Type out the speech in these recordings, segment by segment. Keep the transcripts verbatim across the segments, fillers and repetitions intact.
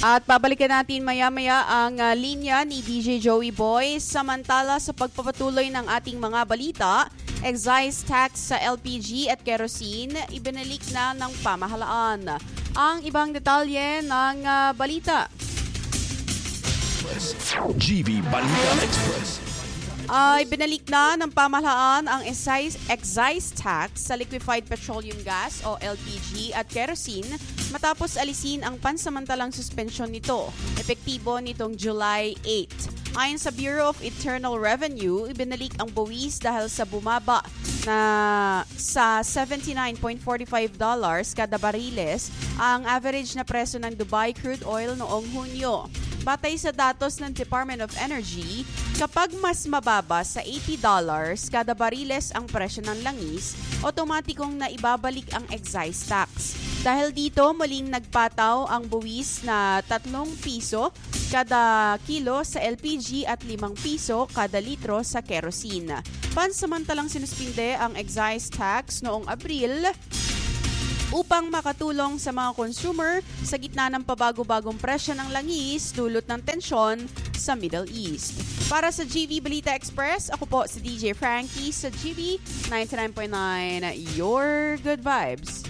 At babalikan natin maya-maya ang uh, linya ni D J Joey Boy. Samantala sa pagpapatuloy ng ating mga balita, excise tax sa L P G at kerosene ibinalik na ng pamahalaan. Ang ibang detalye ng uh, balita. G V Balita Express. Ay uh, binalik na ng pamahalaan ang excise, excise tax sa liquefied petroleum gas o L P G at kerosene matapos alisin ang pansamantalang suspensyon nito, epektibo nitong July eighth. Ayon sa Bureau of Internal Revenue, ibinalik ang buwis dahil sa bumaba na sa seventy-nine point four five dollars kada bariles ang average na presyo ng Dubai crude oil noong Hunyo. Batay sa datos ng Department of Energy, kapag mas mababa sa eighty dollars kada bariles ang presyo ng langis, otomatikong naibabalik ang excise tax. Dahil dito, muling nagpataw ang buwis na tatlong piso kada kilo sa L P G at limang piso kada litro sa kerosene. Pansamantalang sinuspinde ang excise tax noong Abril upang makatulong sa mga consumer sa gitna ng pabago-bagong presyo ng langis dulot ng tensyon sa Middle East. Para sa G V Balita Express, ako po si D J Frankie sa G V ninety-nine point nine, Your Good Vibes.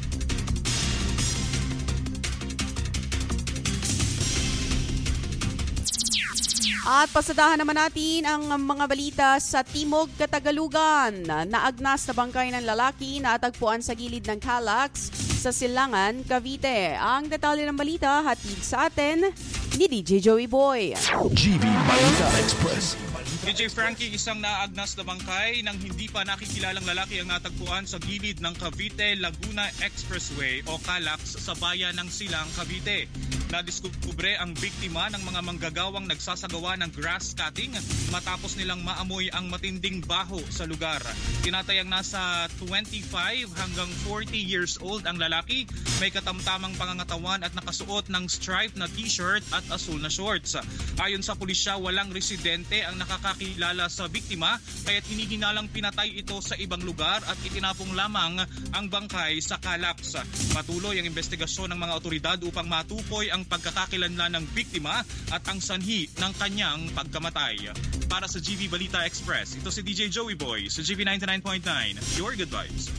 At pasadahan naman natin ang mga balita sa Timog Katagalugan. Naagnas na bangkay ng lalaki na tagpuan sa gilid ng Calax sa Silangan, Cavite. Ang detalye ng balita hatid sa atin ni D J Joey Boy. G V Balita Express. D J Frankie, isang naagnas na bangkay ng hindi pa nakikilalang lalaki ang natagpuan sa gilid ng Cavite-Laguna Expressway o Calax sa bayan ng Silang, Cavite. Nadiskubre ang biktima ng mga manggagawang nagsasagawa ng grass cutting matapos nilang maamoy ang matinding baho sa lugar. Tinatayang nasa twenty-five hanggang forty years old ang lalaki, may katamtamang pangangatawan at nakasuot ng striped na t-shirt at asul na shorts. Ayon sa pulisya, walang residente ang nakakakilala sa biktima kaya't hinihinalang pinatay ito sa ibang lugar at itinapong lamang ang bangkay sa Calax. Patuloy ang investigasyon ng mga otoridad upang matukoy ang pagkakakilanlan ng biktima at ang sanhi ng kanyang pagkamatay. Para sa G V Balita Express, ito si D J Joey Boy sa G V ninety-nine point nine, Your Good Vibes.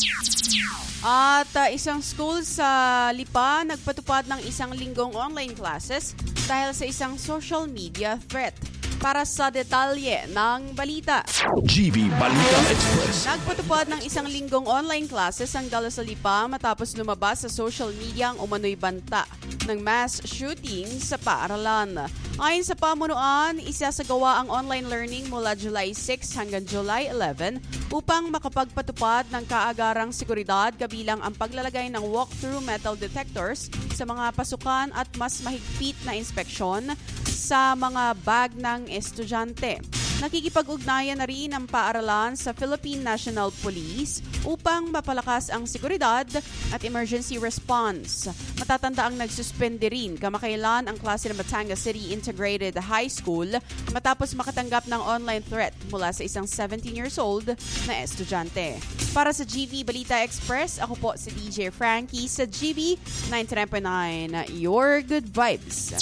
At uh, isang school sa Lipa nagpatupad ng isang linggong online classes dahil sa isang social media threat. Para sa detalye ng balita, G V Balita Express. Nagpatupad ng isang linggong online classes ang dala sa Lipa matapos lumabas sa social media ang umano'y banta ng mass shooting sa paaralan. Ayon sa pamunuan, isasagawa ang online learning mula July six hanggang July eleven upang makapagpatupad ng kaagarang seguridad kabilang ang paglalagay ng walk-through metal detectors sa mga pasukan at mas mahigpit na inspeksyon sa mga bag ng estudyante. Nakikipag-ugnayan na rin ang paaralan sa Philippine National Police upang mapalakas ang seguridad at emergency response. Matatanda ang nagsuspende rin kamakailan ang klase ng Batangas City Integrated High School matapos makatanggap ng online threat mula sa isang seventeen years old na estudyante. Para sa G V Balita Express, ako po si D J Frankie sa G V ninety-nine point nine, Your Good Vibes.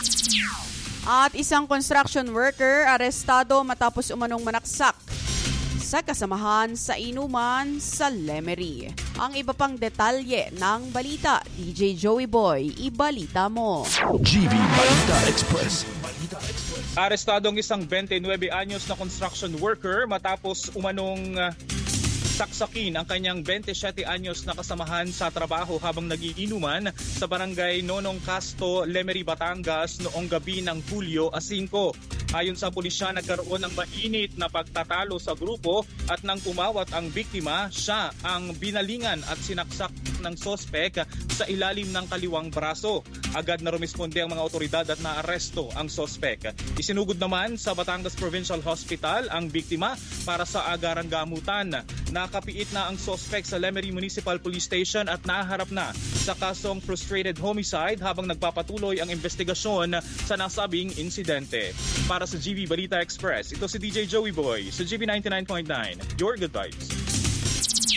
At isang construction worker arestado matapos umanong manaksak sa kasamahan sa inuman sa Lemery. Ang iba pang detalye ng balita, D J Joey Boy, ibalita mo. G V Balita Express. Arestado ang isang twenty-nine anyos na construction worker matapos umanong uh, saksakin ang kanyang twenty-seven anyos na kasamahan sa trabaho habang nagiinuman sa barangay Nonong Casto, Lemery, Batangas noong gabi ng Hulyo five. Ayon sa pulisya, nagkaroon ng mainit na pagtatalo sa grupo at nang umawat ang biktima, siya ang binalingan at sinaksak ng sospek sa ilalim ng kaliwang braso. Agad na rumisponde ang mga otoridad at naaresto ang sospek. Isinugod naman sa Batangas Provincial Hospital ang biktima para sa agarang gamutan. Nakapiit na ang sospek sa Lemery Municipal Police Station at naharap na sa kasong frustrated homicide habang nagpapatuloy ang investigasyon sa nasabing insidente. Para sa G V Balita Express, ito si D J Joey Boy sa G V ninety-nine point nine, Your Good Vibes.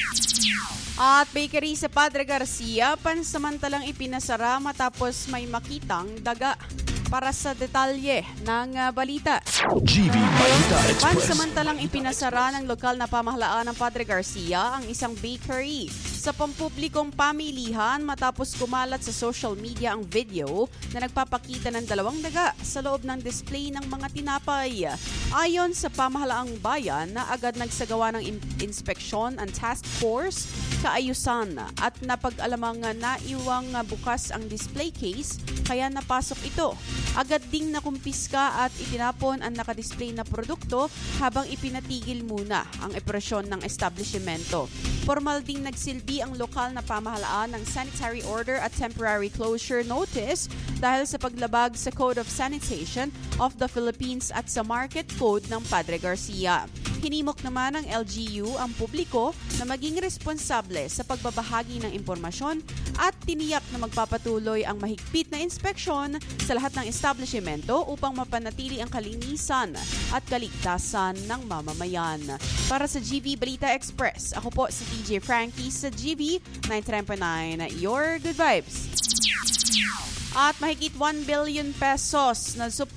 At bakery sa Padre Garcia, pansamantalang ipinasara matapos may makitang daga. Para sa detalye ng uh, balita. G V Balita Express. Pansamantalang ipinasara ng lokal na pamahalaan ng Padre Garcia ang isang bakery sa pampublikong pamilihan matapos kumalat sa social media ang video na nagpapakita ng dalawang daga sa loob ng display ng mga tinapay. Ayon sa pamahalaang bayan na agad nagsagawa ng in- inspeksyon ang task force kaayusan at napag-alamang naiwang bukas ang display case kaya napasok ito. Agad ding nakumpiska at itinapon ang nakadisplay na produkto habang ipinatigil muna ang operasyon ng establishmento. Formal ding nagsilbi ang lokal na pamahalaan ng sanitary order at temporary closure notice dahil sa paglabag sa Code of Sanitation of the Philippines at sa Market Code ng Padre Garcia. Hinimok naman ng L G U ang publiko na maging responsable sa pagbabahagi ng impormasyon at tiniyak na magpapatuloy ang mahigpit na inspeksyon sa lahat ng establishmento upang mapanatili ang kalinisan at kaligtasan ng mamamayan. Para sa G V Balita Express, ako po si D J Frankie sa G V ninety-nine point nine, Your Good Vibes. At mahigit one billion pesos na supply